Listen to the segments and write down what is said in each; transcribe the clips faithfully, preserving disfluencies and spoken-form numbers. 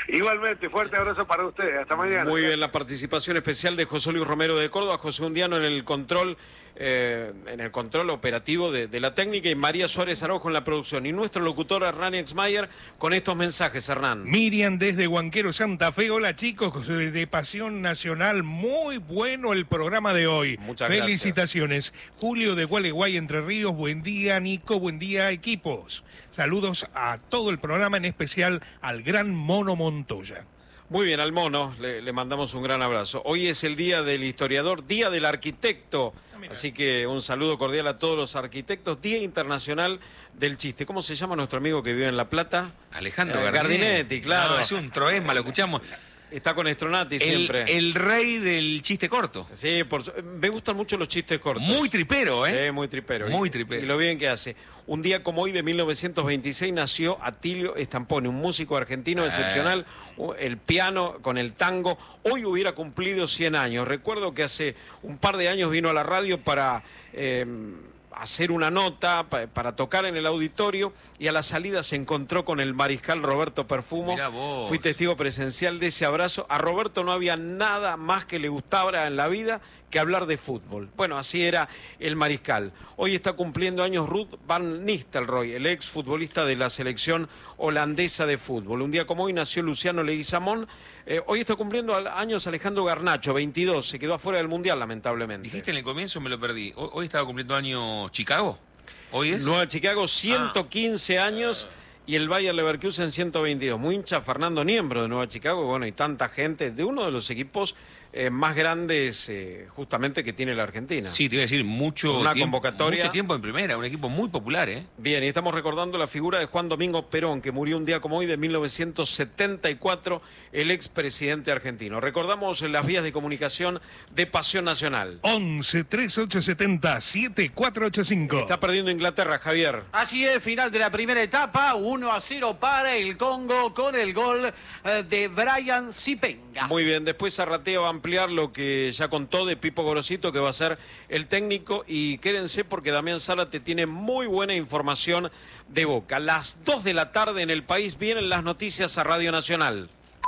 Igualmente, fuerte abrazo para ustedes. Hasta mañana. Muy bien, la participación especial de José Luis Romero de Córdoba, José Undiano en el control, eh, en el control operativo de, de la técnica y María Suárez Araujo en la producción. Y nuestro locutor Hernán Exmayer con estos mensajes, Hernán. Miriam desde Huanquero, Santa Fe. Hola chicos, de Pasión Nacional. Muy bueno el programa de hoy. Muchas Felicitaciones. gracias. Julio de Gualeguay, Entre Ríos. Buen día, Nico. Buen día, equipos. Saludos a todo el programa, en especial al gran Mono Montoya. Muy bien, al Mono le, le mandamos un gran abrazo. Hoy es el Día del Historiador, Día del Arquitecto, ah, así que un saludo cordial a todos los arquitectos. Día Internacional del Chiste. ¿Cómo se llama nuestro amigo que vive en La Plata? Alejandro eh, Gardinetti. Gardinetti, claro. No, es un troesma, lo escuchamos. Está con Estronati El, siempre. el rey del chiste corto. Sí, por, me gustan mucho los chistes cortos. Muy tripero, ¿eh? Sí, muy tripero. Muy y, tripero. Y lo bien que hace. Un día como hoy de mil novecientos veintiséis nació Atilio Stamponi, un músico argentino Ah. excepcional, el piano con el tango. Hoy hubiera cumplido cien años. Recuerdo que hace un par de años vino a la radio para... Eh, hacer una nota pa, para tocar en el auditorio y a la salida se encontró con el mariscal Roberto Perfumo. Mirá vos. Fui testigo presencial de ese abrazo. A Roberto no había nada más que le gustara en la vida que hablar de fútbol. Bueno, así era el mariscal. Hoy está cumpliendo años Ruud van Nistelrooy, el ex futbolista de la selección holandesa de fútbol. Un día como hoy nació Luciano Leguizamón. Eh, hoy está cumpliendo años Alejandro Garnacho, veintidós. Se quedó afuera del Mundial, lamentablemente. Dijiste en el comienzo, me lo perdí. Hoy, hoy estaba cumpliendo años Chicago. ¿Hoy es? Nueva Chicago, ciento quince ah. años. Y el Bayer Leverkusen ciento veintidós. Muy hincha Fernando Niembro de Nueva Chicago. Bueno, y tanta gente de uno de los equipos eh, más grandes eh, justamente que tiene la Argentina. Sí, te iba a decir, mucho Una tiempo, convocatoria. mucho tiempo en primera, un equipo muy popular, ¿eh? Bien, y estamos recordando la figura de Juan Domingo Perón, que murió un día como hoy de mil novecientos setenta y cuatro, el expresidente argentino. Recordamos las vías de comunicación de Pasión Nacional. once, treinta y ocho setenta, setenta y cuatro ochenta y cinco. Está perdiendo Inglaterra, Javier. Así es, final de la primera etapa, uno a cero para el Congo con el gol eh, de Brian Sipenga. Muy bien, después Arratea va a ampliar lo que ya contó de Pipo Gorosito, que va a ser el técnico, y quédense porque Damián Zárate tiene muy buena información de Boca. A las dos de la tarde en el país vienen las noticias a Radio Nacional.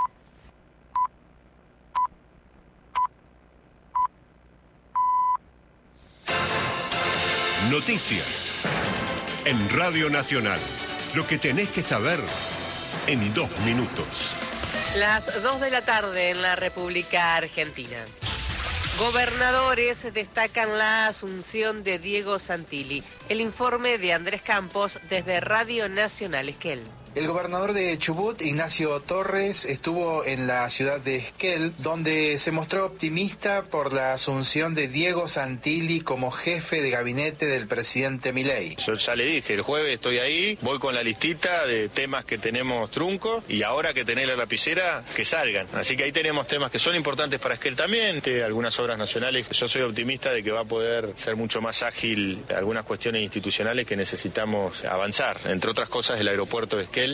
Noticias en Radio Nacional. Lo que tenés que saber en dos minutos. Las dos de la tarde en la República Argentina. Gobernadores destacan la asunción de Diego Santilli. El informe de Andrés Campos desde Radio Nacional Esquel. El gobernador de Chubut, Ignacio Torres, estuvo en la ciudad de Esquel, donde se mostró optimista por la asunción de Diego Santilli como jefe de gabinete del presidente Milei. Yo ya le dije, el jueves estoy ahí, voy con la listita de temas que tenemos trunco y ahora que tenés la lapicera, que salgan. Así que ahí tenemos temas que son importantes para Esquel también, de algunas obras nacionales. Yo soy optimista de que va a poder ser mucho más ágil algunas cuestiones institucionales que necesitamos avanzar, entre otras cosas el aeropuerto de Esquel.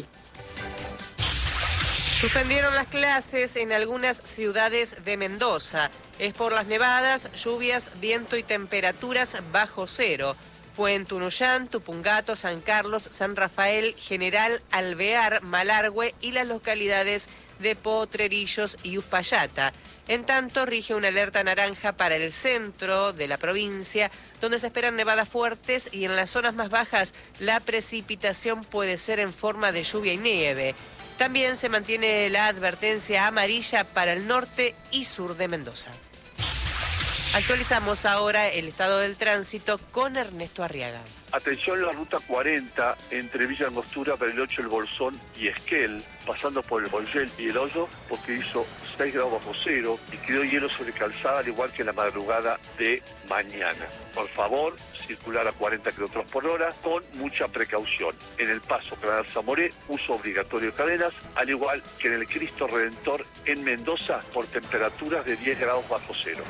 Suspendieron las clases en algunas ciudades de Mendoza. Es por las nevadas, lluvias, viento y temperaturas bajo cero. Fue en Tunuyán, Tupungato, San Carlos, San Rafael, General Alvear, Malargüe y las localidades de Potrerillos y Uspallata. En tanto, rige una alerta naranja para el centro de la provincia, donde se esperan nevadas fuertes y en las zonas más bajas la precipitación puede ser en forma de lluvia y nieve. También se mantiene la advertencia amarilla para el norte y sur de Mendoza. Actualizamos ahora el estado del tránsito con Ernesto Arriaga. Atención la ruta cuarenta entre Villa Angostura, Bariloche, El Bolsón y Esquel, pasando por el Bolsel y el Hoyo, porque hizo seis grados bajo cero y quedó hielo sobre calzada, al igual que en la madrugada de mañana. Por favor, circular a cuarenta kilómetros por hora con mucha precaución. En el paso Canal Zamoré, uso obligatorio de cadenas, al igual que en el Cristo Redentor en Mendoza, por temperaturas de diez grados bajo cero.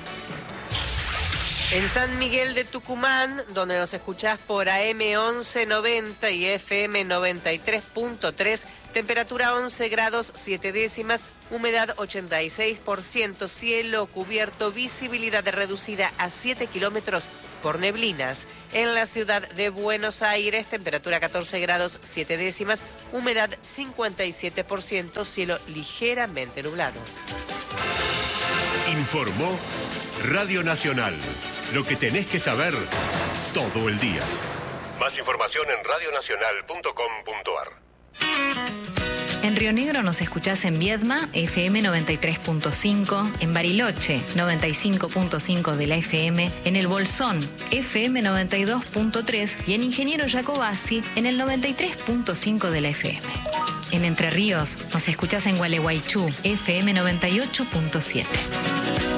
En San Miguel de Tucumán, donde nos escuchás por A M once noventa y F M noventa y tres punto tres, temperatura once grados siete décimas, humedad ochenta y seis por ciento, cielo cubierto, visibilidad reducida a siete kilómetros por neblinas. En la ciudad de Buenos Aires, temperatura catorce grados siete décimas, humedad cincuenta y siete por ciento, cielo ligeramente nublado. Informó Radio Nacional. Lo que tenés que saber todo el día. Más información en radio nacional punto com punto a r. En Río Negro nos escuchás en Viedma, F M noventa y tres punto cinco, en Bariloche, noventa y cinco punto cinco de la F M, en El Bolsón, F M noventa y dos punto tres y en Ingeniero Jacobasi, en el noventa y tres punto cinco de la F M. En Entre Ríos nos escuchás en Gualeguaychú, F M noventa y ocho punto siete.